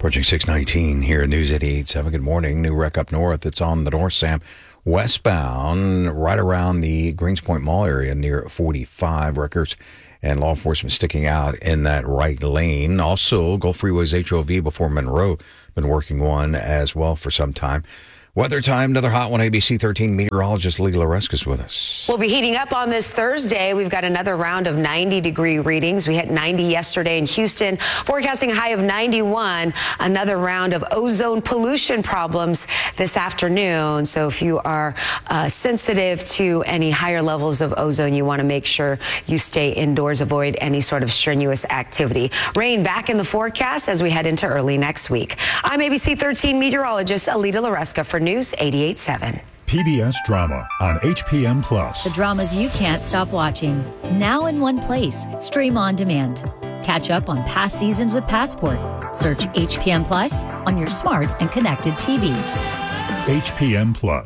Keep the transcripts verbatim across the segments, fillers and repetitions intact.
Approaching six nineteen here at News eighty-eight point seven. Good morning. New wreck up north. It's on the North Sam westbound, right around the Greenspoint Mall area near forty-five. Wreckers and law enforcement sticking out in that right lane. Also, Gulf Freeway's H O V before Monroe. Been working one as well for some time. Weather time, another hot one. A B C thirteen meteorologist Lee Laresca's with us. We'll be heating up on this Thursday. We've got another round of ninety degree readings. We hit ninety yesterday in Houston, forecasting a high of ninety-one. Another round of ozone pollution problems this afternoon. So if you are uh, sensitive to any higher levels of ozone, you want to make sure you stay indoors, avoid any sort of strenuous activity. Rain back in the forecast as we head into early next week. I'm A B C thirteen meteorologist Alita Laresca for News eighty-eight point seven. P B S Drama on H P M Plus. The dramas you can't stop watching. Now in one place. Stream on demand. Catch up on past seasons with Passport. Search H P M Plus on your smart and connected T Vs. H P M Plus.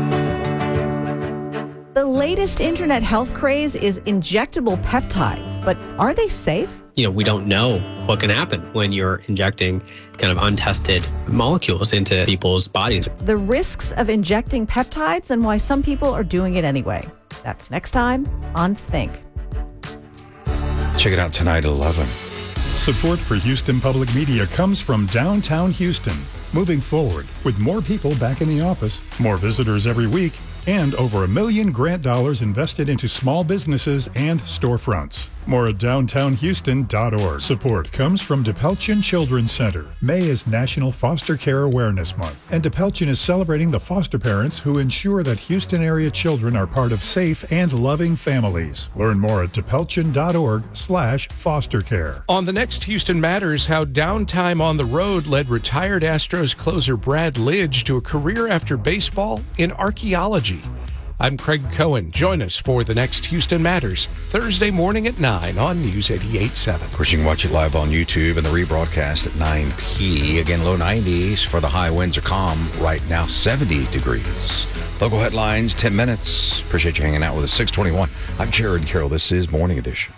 The latest internet health craze is injectable peptides, but are they safe? You know, we don't know what can happen when you're injecting kind of untested molecules into people's bodies. The risks of injecting peptides and why some people are doing it anyway. That's next time on Think. Check it out tonight at eleven. Support for Houston Public Media comes from downtown Houston. Moving forward with more people back in the office, more visitors every week, and over a million grant dollars invested into small businesses and storefronts. More at downtown houston dot org. Support comes from DePelchin Children's Center. May is National Foster Care Awareness Month, and DePelchin is celebrating the foster parents who ensure that Houston area children are part of safe and loving families. Learn more at DePelchin dot org slash foster care. On the next Houston Matters, how downtime on the road led retired Astros closer Brad Lidge to a career after baseball in archaeology. I'm Craig Cohen. Join us for the next Houston Matters, Thursday morning at nine on News eighty-eight point seven. Of course, you can watch it live on YouTube and the rebroadcast at nine p. Again, low nineties for the high. Winds are calm right now, seventy degrees. Local headlines, ten minutes. Appreciate you hanging out with us. six twenty-one. I'm Jared Carroll. This is Morning Edition.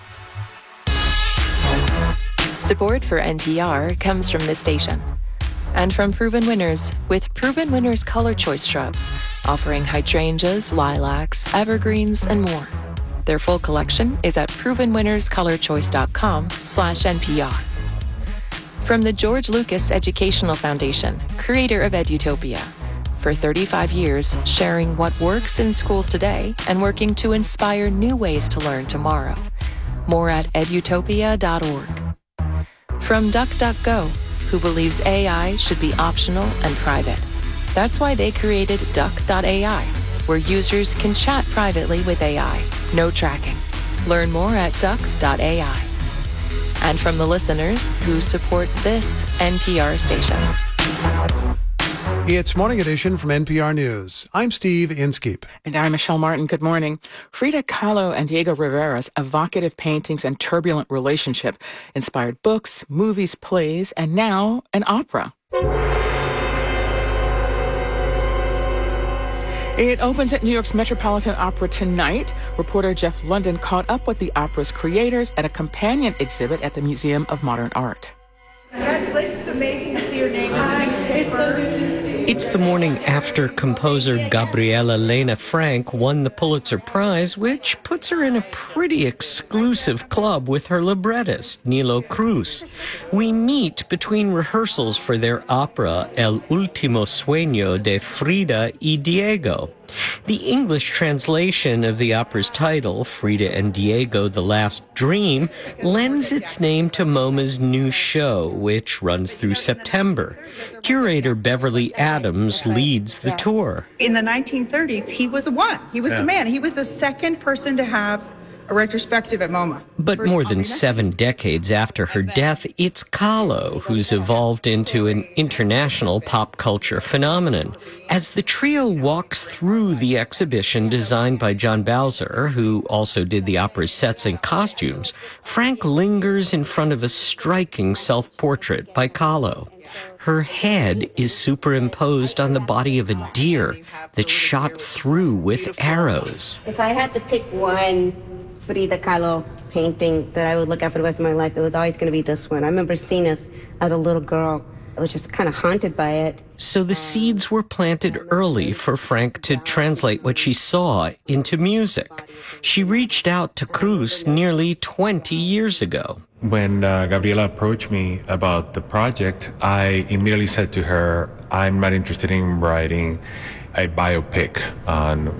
Support for N P R comes from this station and from Proven Winners with Proven Winners Color Choice Shrubs, offering hydrangeas, lilacs, evergreens, and more. Their full collection is at proven winners color choice dot com slash N P R. From the George Lucas Educational Foundation, creator of Edutopia. For thirty-five years, sharing what works in schools today and working to inspire new ways to learn tomorrow. More at edutopia dot org. From DuckDuckGo, who believes A I should be optional and private. That's why they created duck dot A I, where users can chat privately with A I. No tracking. Learn more at duck dot A I. And from the listeners who support this N P R station. It's Morning Edition from N P R News. I'm Steve Inskeep. And I'm Michelle Martin. Good morning. Frida Kahlo and Diego Rivera's evocative paintings and turbulent relationship inspired books, movies, plays, and now an opera. It opens at New York's Metropolitan Opera tonight. Reporter Jeff London caught up with the opera's creators at a companion exhibit at the Museum of Modern Art. Congratulations, amazing to see your name in the newspaper. It's so good to see you. It's the morning after composer Gabriela Lena Frank won the Pulitzer Prize, which puts her in a pretty exclusive club with her librettist, Nilo Cruz. We meet between rehearsals for their opera El Último Sueño de Frida y Diego. The English translation of the opera's title, Frida and Diego, The Last Dream, lends its name to MoMA's new show, which runs through September. Curator Beverly Adams leads the tour. In the nineteen thirties, he was the one. He was yeah. the man. He was the second person to have a retrospective at MoMA. But more than seven decades after her death, it's Kahlo who's evolved into an international pop culture phenomenon. As the trio walks through the exhibition designed by John Bowser, who also did the opera's sets and costumes, Frank lingers in front of a striking self-portrait by Kahlo. Her head is superimposed on the body of a deer that's shot through with arrows. If I had to pick one Frida Kahlo painting that I would look at for the rest of my life, it was always going to be this one. I remember seeing this as a little girl I was just kind of haunted by it. So the seeds were planted early for Frank to translate what she saw into music. She reached out to Cruz nearly twenty years ago. When uh, Gabriela approached me about the project, I immediately said to her, I'm not interested in writing a biopic on